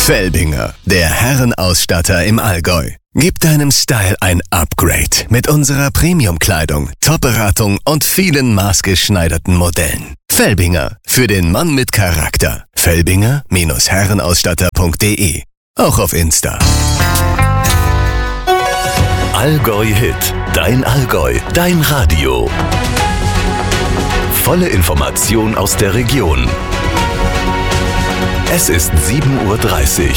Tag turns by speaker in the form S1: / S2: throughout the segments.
S1: Felbinger, der Herrenausstatter im Allgäu. Gib deinem Style ein Upgrade mit unserer Premium-Kleidung, Top-Beratung und vielen maßgeschneiderten Modellen. Felbinger, für den Mann mit Charakter. Felbinger-Herrenausstatter.de. Auch auf Insta.
S2: Allgäu Hit, dein Allgäu, dein Radio. Volle Information aus der Region. Es ist 7:30 Uhr.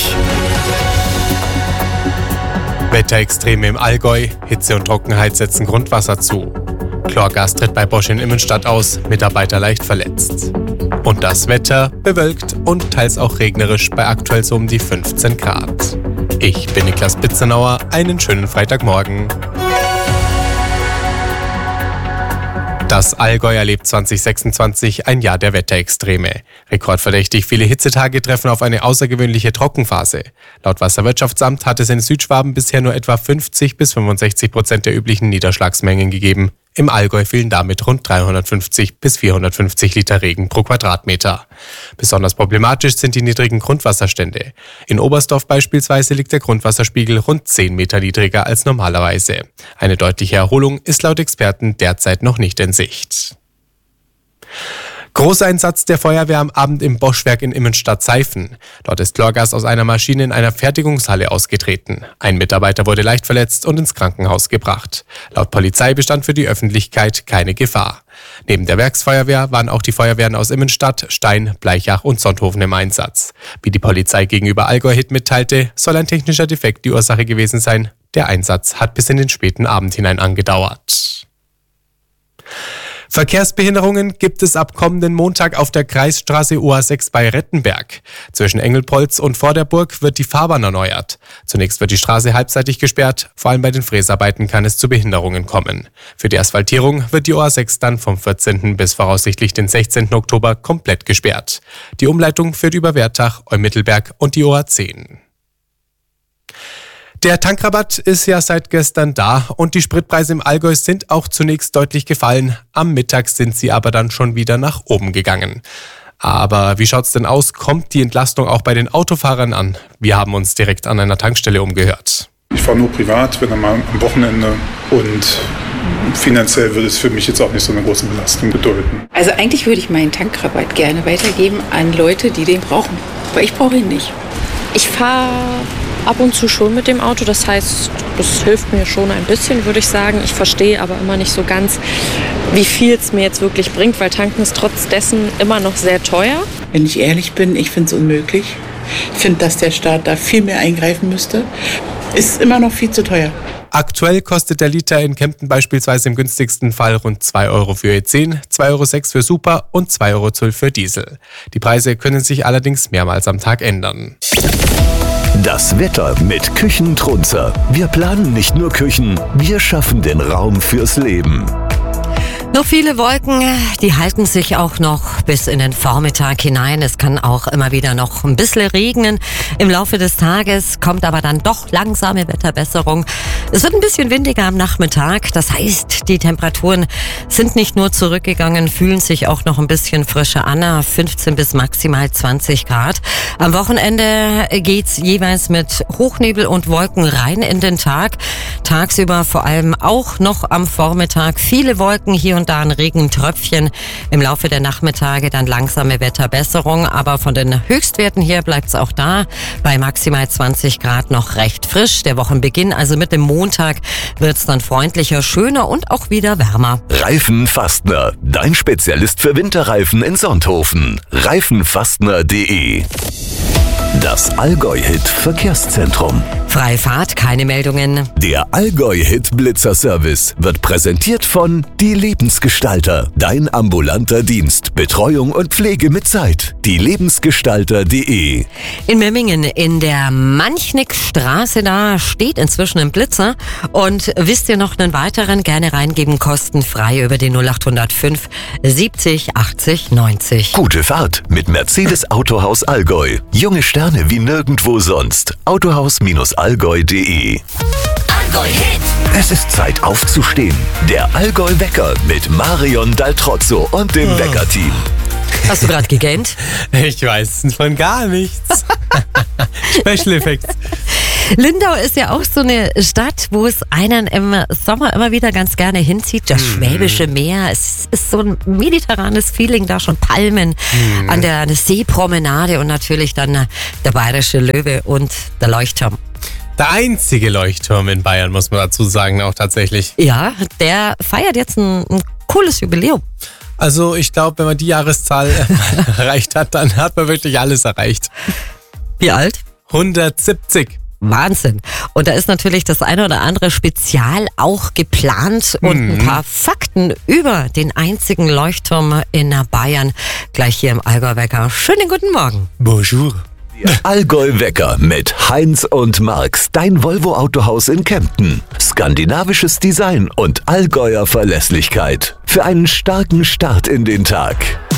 S3: Wetterextreme im Allgäu, Hitze und Trockenheit setzen Grundwasser zu. Chlorgas tritt bei Bosch in Immenstadt aus, Mitarbeiter leicht verletzt. Und das Wetter bewölkt und teils auch regnerisch bei aktuell so um die 15 Grad. Ich bin Niklas Bitzenauer, einen schönen Freitagmorgen. Das Allgäu erlebt 2026 ein Jahr der Wetterextreme. Rekordverdächtig viele Hitzetage treffen auf eine außergewöhnliche Trockenphase. Laut Wasserwirtschaftsamt hat es in Südschwaben bisher nur etwa 50-65% der üblichen Niederschlagsmengen gegeben. Im Allgäu fielen damit rund 350 bis 450 Liter Regen pro Quadratmeter. Besonders problematisch sind die niedrigen Grundwasserstände. In Oberstdorf beispielsweise liegt der Grundwasserspiegel rund 10 Meter niedriger als normalerweise. Eine deutliche Erholung ist laut Experten derzeit noch nicht in Sicht. Großeinsatz der Feuerwehr am Abend im Boschwerk in Immenstadt-Seifen. Dort ist Chlorgas aus einer Maschine in einer Fertigungshalle ausgetreten. Ein Mitarbeiter wurde leicht verletzt und ins Krankenhaus gebracht. Laut Polizei bestand für die Öffentlichkeit keine Gefahr. Neben der Werksfeuerwehr waren auch die Feuerwehren aus Immenstadt, Stein, Bleichach und Sonthofen im Einsatz. Wie die Polizei gegenüber Allgäu Hit mitteilte, soll ein technischer Defekt die Ursache gewesen sein. Der Einsatz hat bis in den späten Abend hinein angedauert. Verkehrsbehinderungen gibt es ab kommenden Montag auf der Kreisstraße OA6 bei Rettenberg. Zwischen Engelpolz und Vorderburg wird die Fahrbahn erneuert. Zunächst wird die Straße halbseitig gesperrt. Vor allem bei den Fräsarbeiten kann es zu Behinderungen kommen. Für die Asphaltierung wird die OA6 dann vom 14. bis voraussichtlich den 16. Oktober komplett gesperrt. Die Umleitung führt über Wertach, Eumittelberg und die OA10. Der Tankrabatt ist ja seit gestern da und die Spritpreise im Allgäu sind auch zunächst deutlich gefallen. Am Mittag sind sie aber dann schon wieder nach oben gegangen. Aber wie schaut's denn aus? Kommt die Entlastung auch bei den Autofahrern an? Wir haben uns direkt an einer Tankstelle umgehört.
S4: Ich fahre nur privat, wenn dann mal am Wochenende, und finanziell würde es für mich jetzt auch nicht so eine große Belastung bedeuten.
S5: Also eigentlich würde ich meinen Tankrabatt gerne weitergeben an Leute, die den brauchen, weil ich brauche ihn nicht.
S6: Ich fahre ab und zu schon mit dem Auto, das heißt, das hilft mir schon ein bisschen, würde ich sagen. Ich verstehe aber immer nicht so ganz, wie viel es mir jetzt wirklich bringt, weil tanken ist trotz dessen immer noch sehr teuer.
S7: Wenn ich ehrlich bin, ich finde es unmöglich. Ich finde, dass der Staat da viel mehr eingreifen müsste. Ist immer noch viel zu teuer.
S3: Aktuell kostet der Liter in Kempten beispielsweise im günstigsten Fall rund 2 Euro für E10, 2,06 Euro für Super und 2,12 Euro für Diesel. Die Preise können sich allerdings mehrmals am Tag ändern.
S2: Das Wetter mit Küchentrunzer. Wir planen nicht nur Küchen, wir schaffen den Raum fürs Leben.
S8: Noch viele Wolken, die halten sich auch noch bis in den Vormittag hinein. Es kann auch immer wieder noch ein bisschen regnen. Im Laufe des Tages kommt aber dann doch langsame Wetterbesserung. Es wird ein bisschen windiger am Nachmittag. Das heißt, die Temperaturen sind nicht nur zurückgegangen, fühlen sich auch noch ein bisschen frischer an. 15 bis maximal 20 Grad. Am Wochenende geht's jeweils mit Hochnebel und Wolken rein in den Tag. Tagsüber vor allem auch noch am Vormittag viele Wolken, hier und da ein Regentröpfchen. Im Laufe der Nachmittage dann langsame Wetterbesserung, aber von den Höchstwerten her bleibt's auch da bei maximal 20 Grad noch recht frisch. Der Wochenbeginn, also mit dem Montag, wird's dann freundlicher, schöner und auch wieder wärmer.
S2: Reifenfastner, dein Spezialist für Winterreifen in Sonthofen. Reifenfastner.de. Das Allgäu-Hit Verkehrszentrum.
S8: Freifahrt, keine Meldungen.
S2: Der Allgäu-Hit Blitzer-Service wird präsentiert von Die Lebensgestalter. Dein ambulanter Dienst. Betreuung und Pflege mit Zeit. dielebensgestalter.de.
S8: In Memmingen in der Manchnickstraße, da steht inzwischen ein Blitzer. Und wisst ihr noch einen weiteren? Gerne reingeben, kostenfrei über den 0805 70 80 90.
S2: Gute Fahrt mit Mercedes Autohaus Allgäu. Junge Sterne wie nirgendwo sonst. Autohaus-allgäu.de.
S9: Allgäu Hit.
S2: Es ist Zeit aufzustehen. Der Allgäu-Wecker mit Marion Daltrozzo und dem Wecker-Team.
S8: Hast du gerade gegähnt?
S3: Ich weiß von gar nichts. Special Effects.
S8: Lindau ist ja auch so eine Stadt, wo es einen im Sommer immer wieder ganz gerne hinzieht. Das Schwäbische Meer, es ist so ein mediterranes Feeling da, schon Palmen an der Seepromenade und natürlich dann der Bayerische Löwe und der Leuchtturm.
S3: Der einzige Leuchtturm in Bayern, muss man dazu sagen, auch tatsächlich.
S8: Ja, der feiert jetzt ein cooles Jubiläum.
S3: Also ich glaube, wenn man die Jahreszahl erreicht hat, dann hat man wirklich alles erreicht.
S8: Wie alt?
S3: 170.
S8: Wahnsinn. Und da ist natürlich das eine oder andere Spezial auch geplant und ein paar Fakten über den einzigen Leuchtturm in Bayern gleich hier im Allgäu-Wecker. Schönen guten Morgen.
S3: Bonjour.
S2: Allgäu-Wecker mit Heinz und Marx, dein Volvo-Autohaus in Kempten. Skandinavisches Design und Allgäuer Verlässlichkeit. Für einen starken Start in den Tag.